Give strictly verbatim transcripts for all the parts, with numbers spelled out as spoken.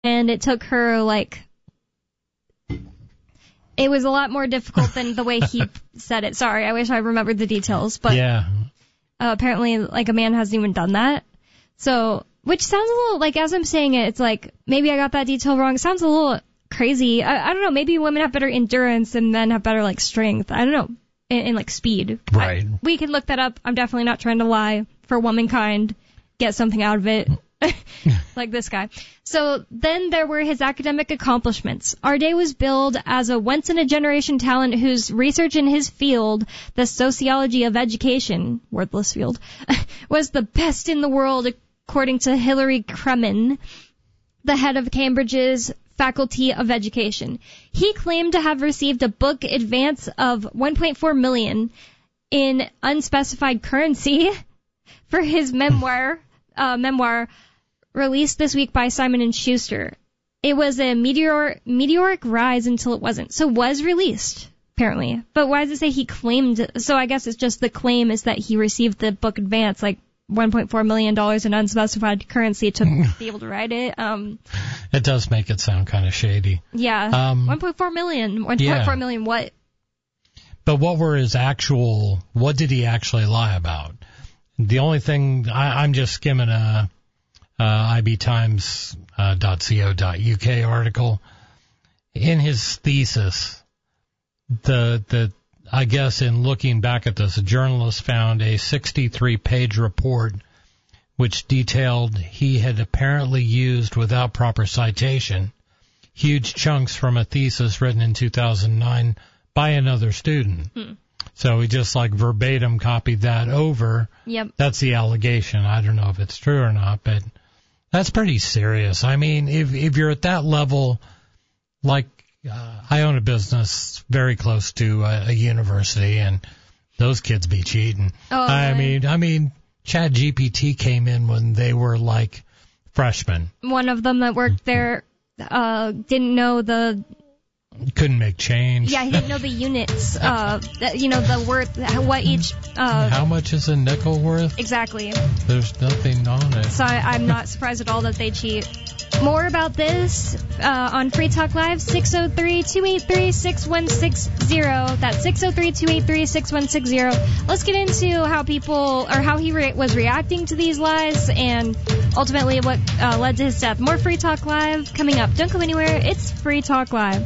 and it took her, like, it was a lot more difficult than the way he said it. Sorry, I wish I remembered the details, but yeah. uh, apparently, like, a man hasn't even done that. So, which sounds a little, like, as I'm saying it, it's like, maybe I got that detail wrong. It sounds a little crazy. I, I don't know, maybe women have better endurance and men have better, like, strength. I don't know, and, and like, speed. Right. I, we can look that up. I'm definitely not trying to lie for womankind. Get something out of it. Like this guy. So then there were his academic accomplishments. Our day was billed as a once-in-a-generation talent whose research in his field, the sociology of education, wordless field, was the best in the world according to Hilary Kremen, the head of Cambridge's Faculty of Education. He claimed to have received a book advance of one point four million dollars in unspecified currency for his memoir, uh, memoir released this week by Simon and Schuster. It was a meteor, meteoric rise until it wasn't. So was released, apparently. But why does it say he claimed? So I guess it's just the claim is that he received the book advance, like one point four million dollars in unspecified currency to be able to write it. Um, it does make it sound kind of shady. Yeah. Um, one point four million dollars. one point four yeah. million dollars what? But what were his actual, what did he actually lie about? The only thing, I, I'm just skimming a, a I B Times dot co dot U K article. In his thesis, the, the, I guess in looking back at this, a journalist found a sixty-three page report which detailed he had apparently used without proper citation huge chunks from a thesis written in two thousand nine by another student. Hmm. So he just like verbatim copied that over. Yep. That's the allegation. I don't know if it's true or not, but that's pretty serious. I mean, if if you're at that level, like uh, I own a business very close to a, a university, and those kids be cheating. Oh, I right. mean, I mean, Chat G P T came in when they were like freshmen. One of them that worked there uh, didn't know the. Couldn't make change. Yeah, he didn't know the units. Uh, that, you know, the worth, what each. Uh, How much is a nickel worth? Exactly. There's nothing on it. So I, I'm not surprised at all that they cheat. More about this uh, on Free Talk Live, six oh three, two eight three, six one six zero. That's six oh three, two eight three, six one six zero. Let's get into how people, or how he re- was reacting to these lies and ultimately what uh, led to his death. More Free Talk Live coming up. Don't go anywhere. It's Free Talk Live.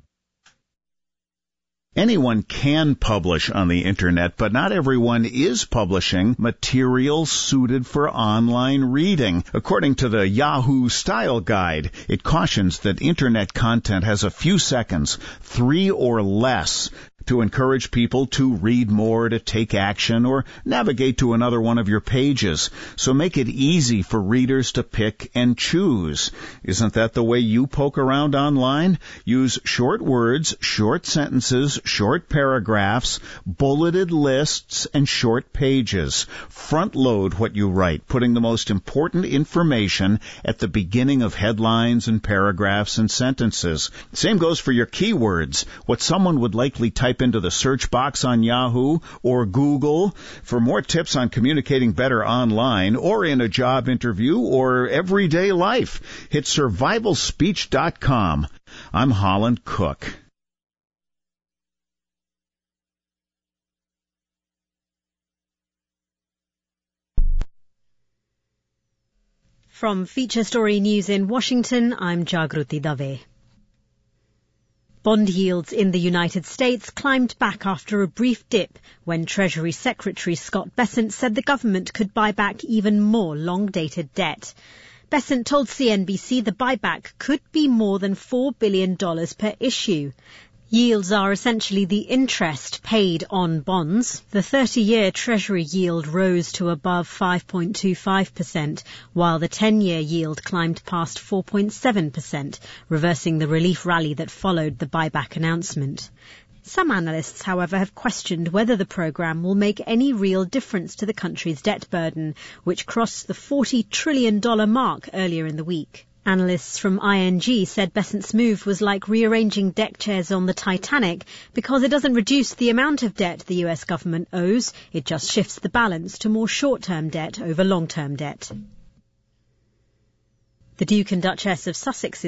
Anyone can publish on the internet, but not everyone is publishing material suited for online reading. According to the Yahoo Style Guide, it cautions that internet content has a few seconds, three or less, to encourage people to read more, to take action, or navigate to another one of your pages. So make it easy for readers to pick and choose. Isn't that the way you poke around online? Use short words, short sentences, short paragraphs, bulleted lists, and short pages. Front load what you write, putting the most important information at the beginning of headlines and paragraphs and sentences. Same goes for your keywords, what someone would likely type into the search box on Yahoo or Google. For more tips on communicating better online or in a job interview or everyday life, hit survival speech dot com. I'm Holland Cook. From Feature Story News in Washington, I'm Jagruti Dave. Bond yields in the United States climbed back after a brief dip when Treasury Secretary Scott Bessent said the government could buy back even more long-dated debt. Bessent told C N B C the buyback could be more than four billion dollars per issue. Yields are essentially the interest paid on bonds. The thirty-year Treasury yield rose to above five point two five percent, while the ten-year yield climbed past four point seven percent, reversing the relief rally that followed the buyback announcement. Some analysts, however, have questioned whether the program will make any real difference to the country's debt burden, which crossed the forty trillion dollars mark earlier in the week. Analysts from I N G said Bessent's move was like rearranging deck chairs on the Titanic because it doesn't reduce the amount of debt the U S government owes, it just shifts the balance to more short-term debt over long-term debt. The Duke and Duchess of Sussex